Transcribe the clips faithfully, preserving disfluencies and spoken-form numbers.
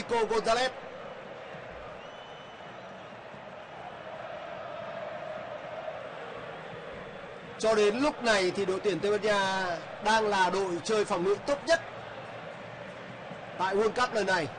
Nico Gonzalez. Cho đến lúc này thì đội tuyển Tây Ban Nha đang là đội chơi phòng ngự tốt nhất tại World Cup lần này.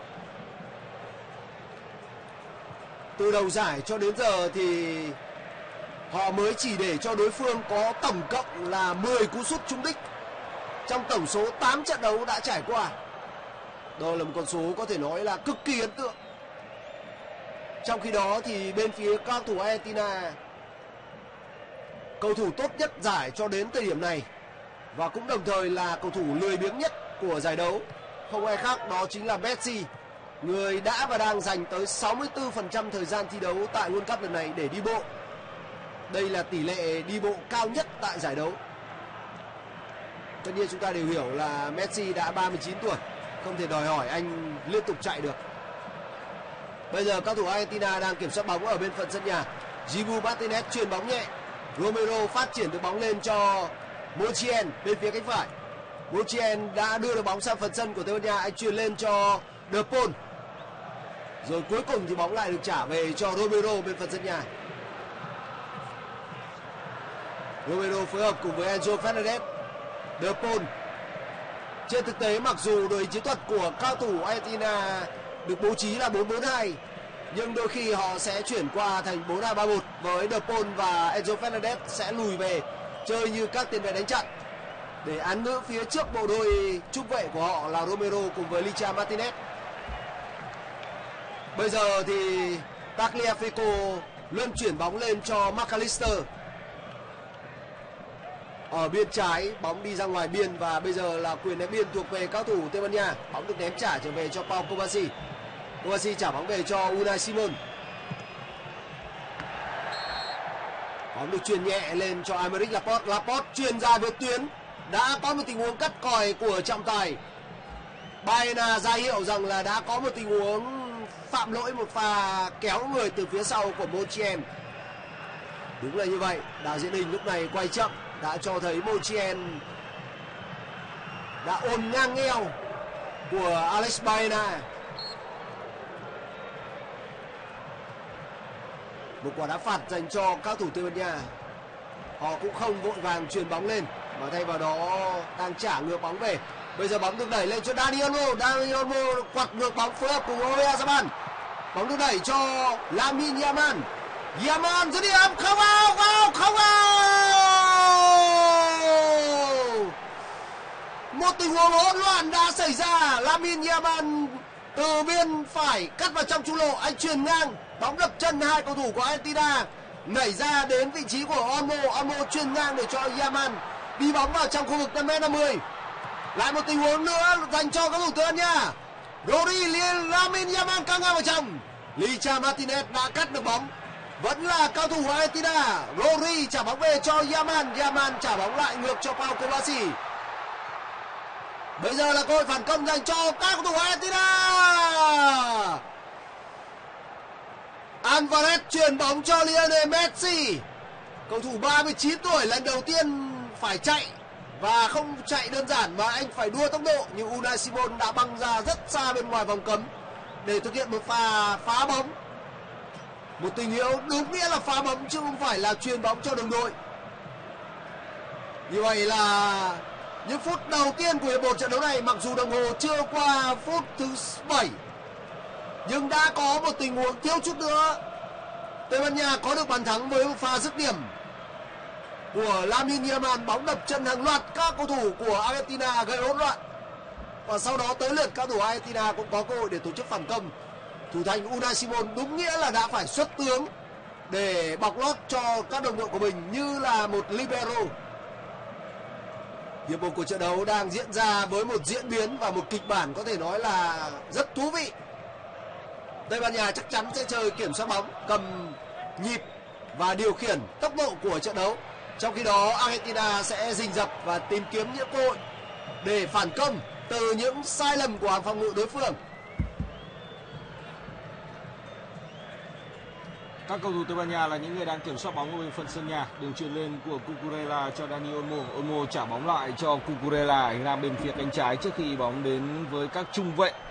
Từ đầu giải cho đến giờ thì họ mới chỉ để cho đối phương có tổng cộng là mười cú sút trúng đích trong tổng số tám trận đấu đã trải qua. Đó là một con số có thể nói là cực kỳ ấn tượng. Trong khi đó thì bên phía các cầu thủ Argentina, cầu thủ tốt nhất giải cho đến thời điểm này và cũng đồng thời là cầu thủ lười biếng nhất của giải đấu, không ai khác đó chính là Messi, người đã và đang dành tới sáu mươi tư phần trăm thời gian thi đấu tại World Cup lần này để đi bộ. Đây là tỷ lệ đi bộ cao nhất tại giải đấu. Tất nhiên chúng ta đều hiểu là Messi đã ba mươi chín tuổi, không thể đòi hỏi anh liên tục chạy được. Bây giờ các thủ Argentina đang kiểm soát bóng ở bên phần sân nhà. Dibu Martinez chuyền bóng nhẹ. Romero phát triển được bóng lên cho Mochien bên phía cánh phải. Mochien đã đưa được bóng sang phần sân của Tây Ban Nha, anh chuyền lên cho De Paul. Rồi cuối cùng thì bóng lại được trả về cho Romero bên phần sân nhà. Romero phối hợp cùng với Enzo Fernandez. De Paul. Trên thực tế mặc dù đội hình chiến thuật của cao thủ Argentina được bố trí là bốn bốn hai, nhưng đôi khi họ sẽ chuyển qua thành bốn hai ba một với De Paul và Enzo Fernandez sẽ lùi về chơi như các tiền vệ đánh chặn để án ngữ phía trước bộ đôi trung vệ của họ là Romero cùng với Licha Martinez. Bây giờ thì Tagliafico luân chuyển bóng lên cho McAllister. Ở biên trái bóng đi ra ngoài biên và bây giờ là quyền ném biên thuộc về các thủ Tây Ban Nha. Bóng được ném trả trở về cho Pau Kovacic. Kovacic trả bóng về cho Unai Simon. Bóng được chuyền nhẹ lên cho Aymeric Laporte. Laporte chuyền ra vượt tuyến. Đã có một tình huống cắt còi của trọng tài. Baena ra hiệu rằng là đã có một tình huống phạm lỗi, một pha kéo người từ phía sau của Mochien. Đúng là như vậy. Đạo diễn hình lúc này quay chậm đã cho thấy Mochien đã ôm ngang eo của Alex Baena. Một quả đá phạt dành cho các thủ Tây Ban Nha. Họ cũng không vội vàng chuyền bóng lên mà thay vào đó đang trả ngược bóng về. Bây giờ bóng được đẩy lên cho Dani Olmo. Dani Olmo quặt ngược bóng phối hợp cùng Oyarzabal. Bóng được đẩy cho Lamine Yamal. Yamal dứt điểm, không vào, vào, không vào. Một tình huống hỗn loạn đã xảy ra. Lamine Yamal từ biên phải cắt vào trong trung lộ, anh chuyền ngang, bóng đập chân hai cầu thủ của Argentina, nảy ra đến vị trí của Olmo. Olmo chuyền ngang để cho Yamal đi bóng vào trong khu vực năm mét năm mươi. Lại một tình huống nữa dành cho các thủ Tây Ban Nha. Rodri liền Lamine Yamal căng ngang vào trong. Licha Martinez đã cắt được bóng. Vẫn là cao thủ Argentina. Rodri trả bóng về cho Yamal. Yamal trả bóng lại ngược cho Pau Kovacic. Bây giờ là cơ hội phản công dành cho các cầu thủ Argentina. Alvarez chuyền bóng cho Lionel Messi. Cầu thủ ba mươi chín tuổi lần đầu tiên phải chạy và không chạy đơn giản mà anh phải đua tốc độ, nhưng Unai Simon đã băng ra rất xa bên ngoài vòng cấm để thực hiện một pha phá bóng. Một tình huống đúng nghĩa là phá bóng chứ không phải là chuyền bóng cho đồng đội. Như vậy là những phút đầu tiên của hiệp một trận đấu này, mặc dù đồng hồ chưa qua phút thứ bảy, nhưng đã có một tình huống thiếu chút nữa Tây Ban Nha có được bàn thắng với một pha dứt điểm của Lamine Yamal. Bóng đập chân hàng loạt các cầu thủ của Argentina gây hỗn loạn. Và sau đó tới lượt các cầu thủ Argentina cũng có cơ hội để tổ chức phản công. Thủ thành Unai Simon đúng nghĩa là đã phải xuất tướng để bọc lót cho các đồng đội của mình như là một libero. Hiệp một của trận đấu đang diễn ra với một diễn biến và một kịch bản có thể nói là rất thú vị. Tây Ban Nha chắc chắn sẽ chơi kiểm soát bóng, cầm nhịp và điều khiển tốc độ của trận đấu. Trong khi đó Argentina sẽ rình rập và tìm kiếm những cơ hội để phản công từ những sai lầm của hàng phòng ngự đối phương. Các cầu thủ Tây Ban Nha là những người đang kiểm soát bóng ở bên phần sân nhà. Đường chuyền lên của Cucurella cho Dani Olmo. Olmo trả bóng lại cho Cucurella ra bên phía cánh trái trước khi bóng đến với các trung vệ